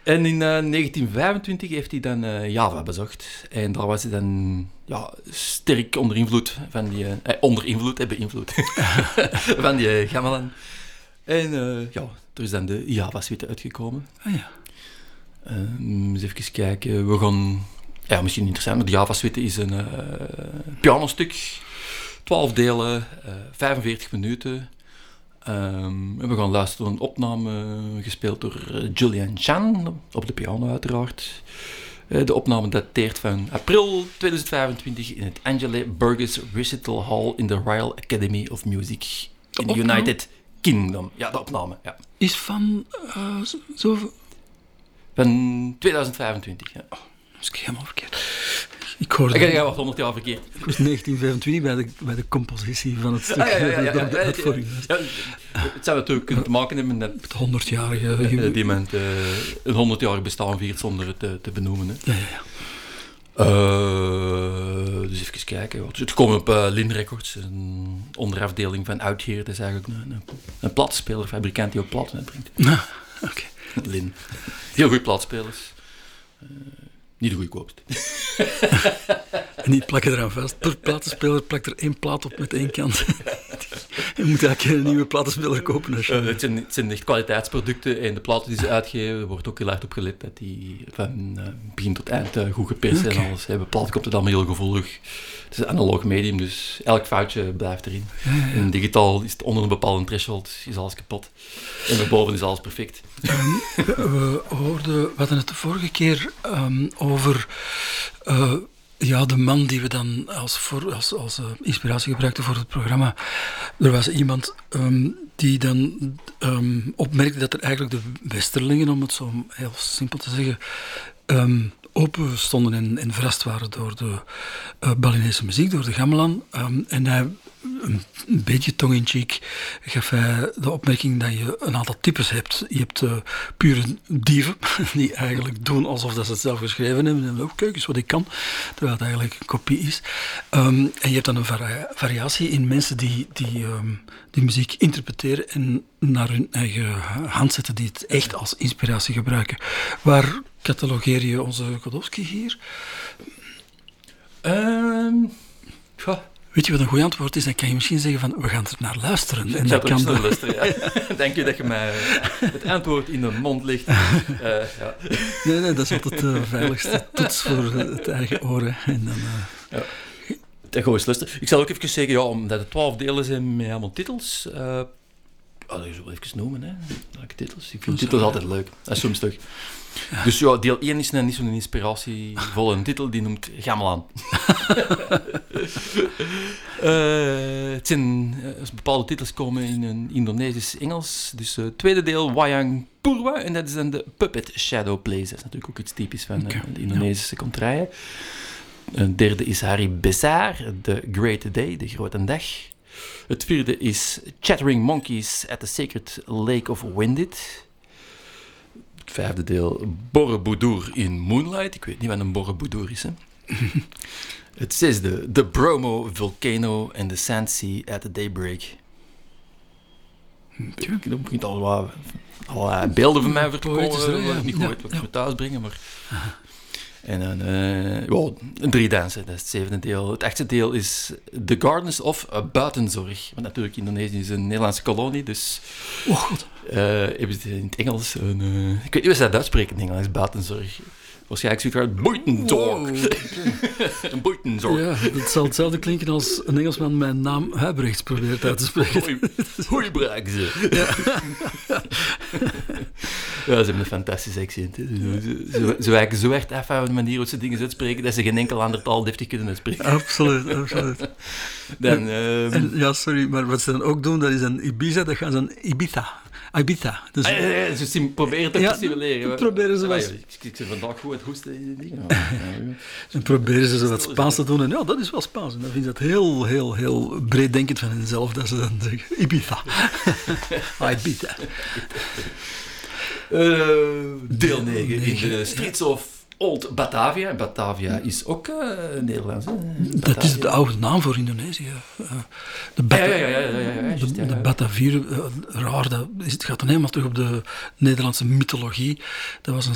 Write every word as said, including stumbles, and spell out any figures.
En in uh, negentien vijfentwintig heeft hij dan uh, Java bezocht. En daar was hij dan ja, sterk onder invloed van die... Uh, eh, onder invloed, eh, beïnvloed. van die uh, gamelan. En uh, ja, er is dan de Java-suite uitgekomen. Ah ja. Uh, eens even kijken. We gaan... Ja, misschien interessant, maar de Java-suite is een uh, pianostuk. twaalf delen, uh, vijfenveertig minuten. Um, en we gaan luisteren naar een opname gespeeld door uh, Julian Chan, op de piano uiteraard. Uh, de opname dateert van april tweeduizend vijfentwintig in het Angela Burgess Recital Hall in de Royal Academy of Music in de United Kingdom. Ja, de opname, ja. Is van uh, zo... Van tweeduizend vijfentwintig, ja. Oh, dat is helemaal verkeerd. Ik hoorde... Ik ga wat honderd jaar verkeerd. Ik was negentien vijfentwintig bij de, bij de compositie van het stuk. Ah, ja, ja, ja, ja, ja, ja, ja, ja. Ja, het zou natuurlijk kunnen te maken hebben met het honderdjarige... Uh, die moment uh, een honderdjarig bestaan viert zonder het uh, te benoemen. Hè. Ja, ja, ja. Uh, dus even kijken. Het komt op uh, Lin Records, een onderafdeling van Out Here. Dat is eigenlijk een, een, een platspeler, fabrikant die ook platen uitbrengt. Ah, oké. Okay. Lin. Heel goede platspelers. Uh, niet de goedkoopste. En niet plakken eraan vast. Per platenspeler plakt er één plaat op met één kant. Je moet eigenlijk een nieuwe platenspeler kopen. Als je... uh, het, zijn, het zijn echt kwaliteitsproducten en de platen die ze uitgeven, er wordt ook heel hard op gelet dat die van uh, begin tot eind uh, goed geperst zijn. Okay. Alles. Bij platen komt het allemaal heel gevoelig. Het is een analoog medium, dus elk foutje blijft erin. Ja, ja, ja. En digitaal is het onder een bepaalde threshold is alles kapot. En daarboven is alles perfect. Um, we hoorden, we hadden het de vorige keer um, over uh, ja, de man die we dan als, voor, als, als uh, inspiratie gebruikten voor het programma. Er was iemand um, die dan um, opmerkte dat er eigenlijk de Westerlingen, om het zo heel simpel te zeggen, um, open stonden en, en verrast waren door de uh, Balinese muziek, door de gamelan. Um, en hij, een, een beetje tong-in-cheek, gaf hij de opmerking dat je een aantal types hebt. Je hebt uh, pure dieven, die eigenlijk doen alsof dat ze het zelf geschreven hebben. En oh, kijk eens wat ik kan, terwijl het eigenlijk een kopie is. Um, en je hebt dan een vari- variatie in mensen die, die, um, die muziek interpreteren en naar hun eigen hand zetten, die het echt als inspiratie gebruiken. Waar catalogeer je onze Godowski hier? Um, Weet je wat een goed antwoord is? Dan kan je misschien zeggen van, we gaan er naar luisteren. En dan kan naar luisteren, ja. Dank je dat je mij het antwoord in de mond legt. Uh, ja. Nee, nee, dat is altijd de veiligste toets voor het eigen oren. En dan... Uh... Ja. Dan gaan we eens luisteren. Ik zal ook even zeggen, ja, omdat het twaalf delen zijn met allemaal titels... Uh, Oh, dat is wel even noemen, hè. Welke titels? Ik vind titels altijd leuk. Dat is soms toch. Ja. Dus ja, deel één is niet zo'n inspiratievolle titel, die noemt Gamelan. uh, het zijn uh, bepaalde titels komen in een Indonesisch-Engels. Dus het uh, tweede deel, Wayang Purwa, en dat is dan de Puppet Shadow Plays. Dat is natuurlijk ook iets typisch van uh, de Indonesische ja. contraien. Een derde is Hari Besar, The Great Day, de grote dag. Het vierde is Chattering Monkeys at the Sacred Lake of Windit. Het vijfde deel Borobudur in Moonlight. Ik weet niet wat een Borobudur is, hè. Het zesde The Bromo Volcano and the Sand Sea at the Daybreak. Er begint al wat allerlei beelden van mij voor te komen. Dat heb ik niet goed wat ik voor thuis brengen, maar... En dan, uh, well, een drie dansen, dat is het zevende deel. Het achtste deel is The Gardens of Buitenzorg. Want natuurlijk, Indonesië is een Nederlandse kolonie, dus... Oh god. Uh, hebben ze in het Engels een... Uh, ik weet niet wat ze dat uitspreken in Engels, Buitenzorg. Waarschijnlijk zoiets uit Buitenzorg. Wow, okay. Een Buitenzorg. Ja, dat zal hetzelfde klinken als een Engelsman mijn naam Huibrechts probeert uit te spreken. Hoe gebruiken ze? Ja. Ja, ze hebben een fantastische accent. Hè. Ze, ze, ze wijken zo echt af van de manier hoe ze dingen uitspreken dat ze geen enkel ander taal deftig kunnen uitspreken. Absoluut, absoluut. Dan, um... en, ja, sorry, maar wat ze dan ook doen, dat is een Ibiza, dat gaan ze een Ibiza. Ibiza. Dus, ah, ja, ja, ze proberen het ja, te simuleren. Proberen ze wat... wat... Ik, ik zit vandaag goed het hoesten in die dingen. En proberen ze zo wat Spaans te doen. En ja, dat is wel Spaans. En dan vind je dat heel, heel, heel breeddenkend van henzelf, dat ze dan zeggen, Ibiza. Ibiza. Uh, deel negen in de Streets of Old Batavia. Batavia is ook uh, Nederlands. Hè? Dat is de oude naam voor Indonesië. Uh, de Bata- ja, ja, ja, ja, ja, ja, just, de, ja, ja. de Batavier, uh, raar, dat is, het gaat dan helemaal terug op de Nederlandse mythologie. Dat was een